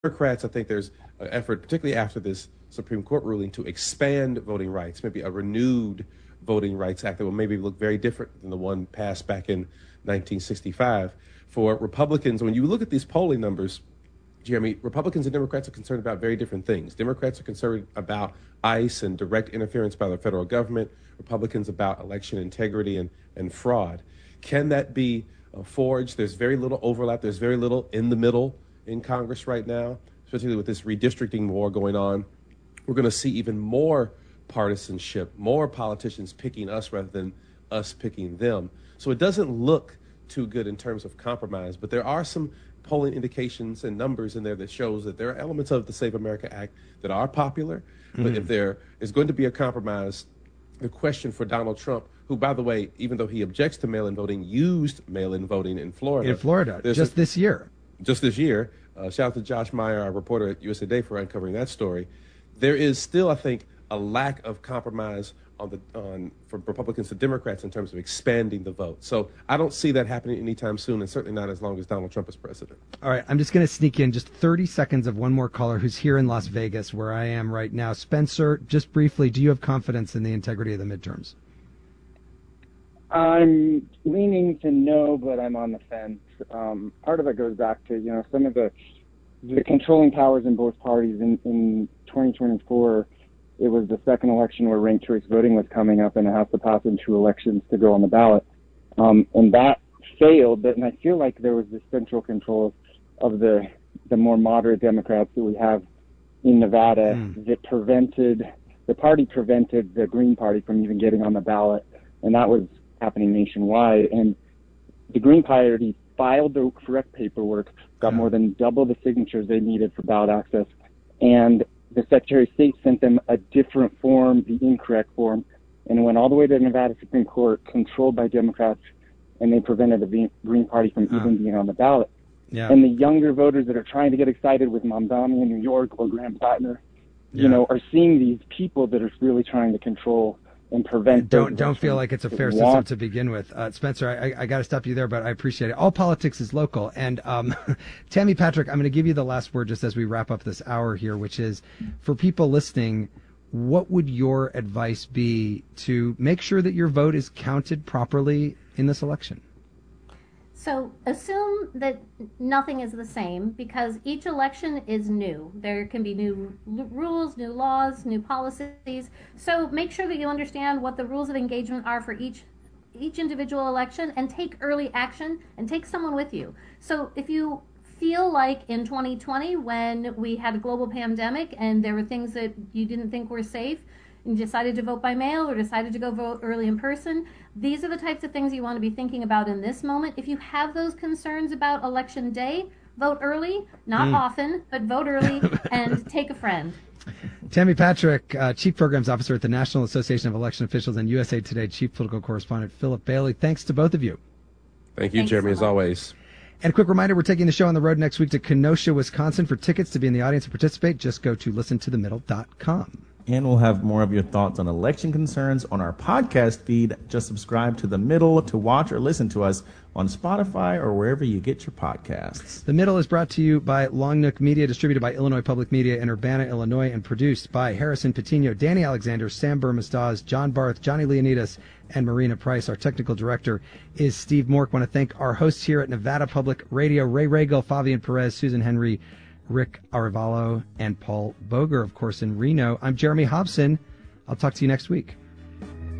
Democrats, I think there's an effort, particularly after this Supreme Court ruling, to expand voting rights, maybe a renewed Voting Rights Act that will maybe look very different than the one passed back in 1965. For Republicans, when you look at these polling numbers, Jeremy, Republicans and Democrats are concerned about very different things. Democrats are concerned about ICE and direct interference by the federal government. Republicans about election integrity and fraud. Can that be forged? There's very little overlap. There's very little in the middle in Congress right now, especially with this redistricting war going on. We're going to see even more partisanship, more politicians picking us rather than us picking them. So it doesn't look too good in terms of compromise, but there are some polling indications and numbers in there that shows that there are elements of the Save America Act that are popular. But if there is going to be a compromise, the question for Donald Trump, who, by the way, even though he objects to mail-in voting, used mail-in voting in Florida. Just this year. Just this year. Shout out to Josh Meyer, our reporter at USA Today, for uncovering that story. There is still, I think, a lack of compromise from Republicans to Democrats in terms of expanding the vote. So I don't see that happening anytime soon, and certainly not as long as Donald Trump is president. All right, I'm just going to sneak in just 30 seconds of one more caller who's here in Las Vegas, where I am right now. Spencer, just briefly, do you have confidence in the integrity of the midterms? I'm leaning to no, but I'm on the fence. Part of it goes back to, some of the controlling powers in both parties. In 2024, it was the second election where ranked choice voting was coming up, and it has to pass in 2 elections to go on the ballot. And that failed, and I feel like there was this central control of the more moderate Democrats that we have in Nevada that prevented the Green Party from even getting on the ballot, and that was happening nationwide. And the Green Party filed the correct paperwork, got more than double the signatures they needed for ballot access, and the Secretary of State sent them a different form, the incorrect form, and it went all the way to the Nevada Supreme Court, controlled by Democrats, and they prevented the Green Party from even being on the ballot. Yeah. And the younger voters that are trying to get excited with Mamdani in New York or Graham Plattner, are seeing these people that are really trying to control and prevent. Don't feel like it's a fair system to begin with. Spencer, I got to stop you there, but I appreciate it. All politics is local. And Tammy Patrick, I'm going to give you the last word just as we wrap up this hour here, which is for people listening, what would your advice be to make sure that your vote is counted properly in this election? So assume that nothing is the same, because each election is new. There can be new rules, new laws, new policies. So make sure that you understand what the rules of engagement are for each individual election, and take early action and take someone with you. So if you feel like in 2020, when we had a global pandemic and there were things that you didn't think were safe, and decided to vote by mail or decided to go vote early in person, these are the types of things you want to be thinking about in this moment. If you have those concerns about election day, vote early, not often, but vote early and take a friend. Tammy Patrick, Chief Programs Officer at the National Association of Election Officials, and USA Today Chief Political Correspondent Philip Bailey. Thanks to both of you. Thank you, Jeremy, as always. And a quick reminder, we're taking the show on the road next week to Kenosha, Wisconsin. For tickets to be in the audience and participate, just go to listentothemiddle.com. And we'll have more of your thoughts on election concerns on our podcast feed. Just subscribe to The Middle to watch or listen to us on Spotify or wherever you get your podcasts. The Middle is brought to you by Long Nook Media, distributed by Illinois Public Media in Urbana, Illinois, and produced by Harrison Patino, Danny Alexander, Sam Burmistaz, John Barth, Johnny Leonidas, and Marina Price. Our technical director is Steve Mork. I want to thank our hosts here at Nevada Public Radio, Ray Regal, Fabian Perez, Susan Henry, Rick Arevalo, and Paul Boger, of course, in Reno. I'm Jeremy Hobson. I'll talk to you next week.